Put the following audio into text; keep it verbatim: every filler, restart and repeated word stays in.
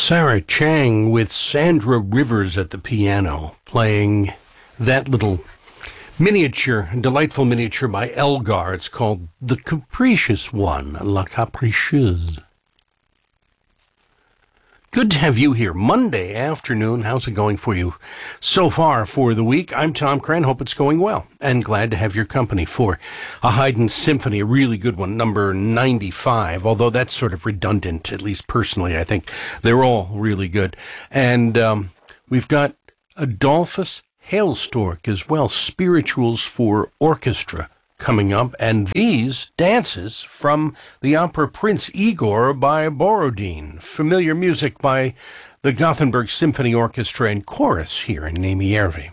Sarah Chang with Sandra Rivers at the piano, playing that little miniature, delightful miniature by Elgar. It's called The Capricious One, La Capricieuse. Good to have you here. Monday afternoon. How's it going for you so far for the week? I'm Tom Cran. Hope it's going well. And glad to have your company for a Haydn Symphony, a really good one, number ninety-five. Although that's sort of redundant, at least personally, I think. They're all really good. And um, we've got Adolphus Hailstork as well, Spirituals for Orchestra, coming up, and these dances from the opera Prince Igor by Borodin, familiar music by the Gothenburg Symphony Orchestra and Chorus here in Nemi Järvi.